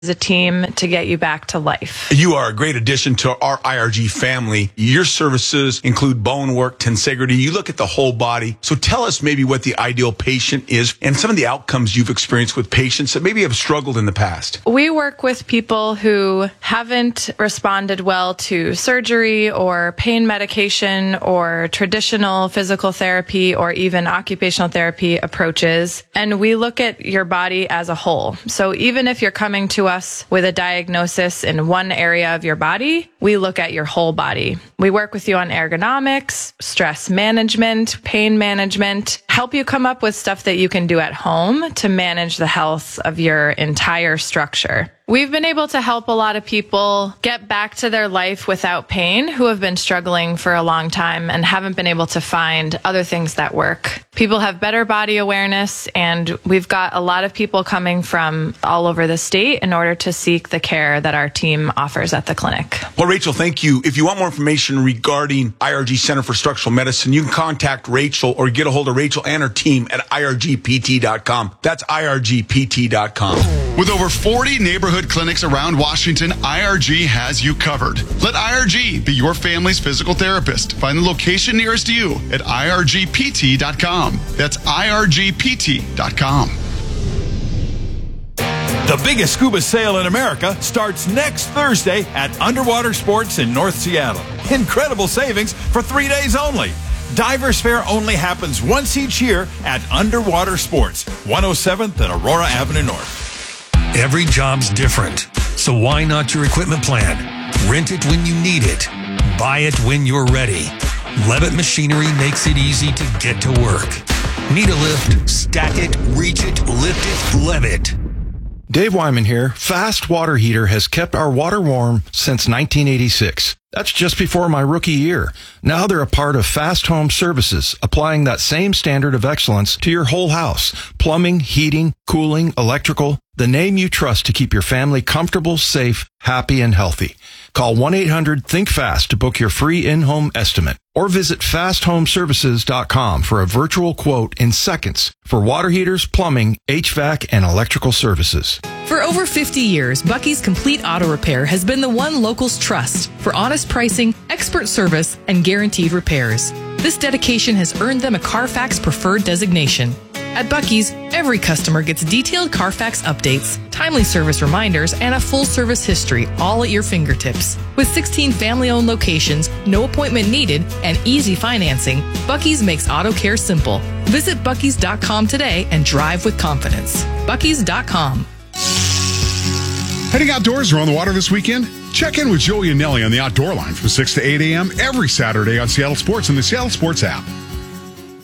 a team to get you back to life. You are a great addition to our IRG family. Your services include bone work, tensegrity. You look at the whole body. So tell us maybe what the ideal patient is and some of the outcomes you've experienced with patients that maybe have struggled in the past. We work with people who haven't responded well to surgery or pain medication or traditional physical therapy or even occupational therapy approaches. And we look at your body as a whole. So even if you're coming to us with a diagnosis in one area of your body, we look at your whole body. We work with you on ergonomics, stress management, pain management, help you come up with stuff that you can do at home to manage the health of your entire structure. We've been able to help a lot of people get back to their life without pain who have been struggling for a long time and haven't been able to find other things that work. People have better body awareness, and we've got a lot of people coming from all over the state in order to seek the care that our team offers at the clinic. Well, Rachel, thank you. If you want more information regarding IRG Center for Structural Medicine, you can contact Rachel or get a hold of Rachel and her team at irgpt.com. That's irgpt.com. With over 40 neighborhood clinics around Washington, IRG has you covered. Let IRG be your family's physical therapist. Find the location nearest you at irgpt.com. That's irgpt.com. The biggest scuba sale in America starts next Thursday at Underwater Sports in North Seattle. Incredible savings for 3 days only. Divers Fair only happens once each year at Underwater Sports, 107th and Aurora Avenue North. Every job's different, so why not your equipment plan? Rent it when you need it. Buy it when you're ready. Levitt Machinery makes it easy to get to work. Need a lift? Stack it, reach it, lift it, Levitt. Dave Wyman here. Fast Water Heater has kept our water warm since 1986. That's just before my rookie year. Now they're a part of Fast Home Services, applying that same standard of excellence to your whole house. Plumbing, heating, cooling, electrical. The name you trust to keep your family comfortable, safe, happy, and healthy. Call 1-800-THINK-FAST to book your free in-home estimate. Or visit fasthomeservices.com for a virtual quote in seconds for water heaters, plumbing, HVAC, and electrical services. For over 50 years, Bucky's Complete Auto Repair has been the one locals trust for honest pricing, expert service, and guaranteed repairs. This dedication has earned them a Carfax Preferred designation. At Bucky's, every customer gets detailed Carfax updates, timely service reminders, and a full service history all at your fingertips. With 16 family-owned locations, no appointment needed, and easy financing, Bucky's makes auto care simple. Visit Bucky's.com today and drive with confidence. Bucky's.com. Heading outdoors or on the water this weekend? Check in with Joey and Nelly on the Outdoor Line from 6 to 8 a.m. every Saturday on Seattle Sports and the Seattle Sports app.